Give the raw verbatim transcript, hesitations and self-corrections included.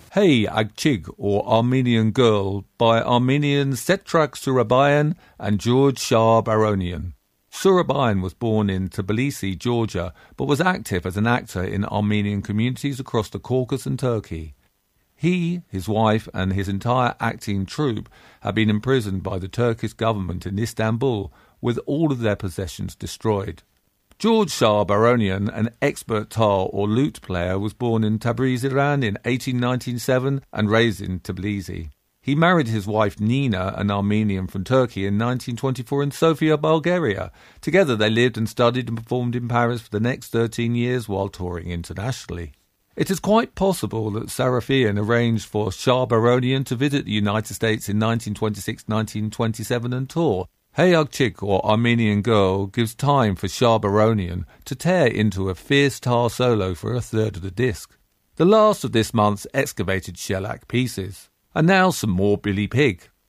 Hey Agchig, or Armenian Girl, by Armenian Setrak Surabayan and George Shah Baronian. Surabayan was born in Tbilisi, Georgia, but was active as an actor in Armenian communities across the Caucasus and Turkey. He, his wife, and his entire acting troupe had been imprisoned by the Turkish government in Istanbul, with all of their possessions destroyed. George Shah Baronian, an expert tar or lute player, was born in Tabriz, Iran in eighteen ninety-seven and raised in Tbilisi. He married his wife Nina, an Armenian from Turkey, in nineteen twenty-four in Sofia, Bulgaria. Together they lived and studied and performed in Paris for the next thirteen years while touring internationally. It is quite possible that Sarafian arranged for Shah Baronian to visit the United States in nineteen twenty-six nineteen twenty-seven and tour. Hey Agchig, or Armenian Girl, gives time for Shah Baronian to tear into a fierce tar solo for a third of the disc. The last of this month's excavated shellac pieces. And now some more Billy Pig.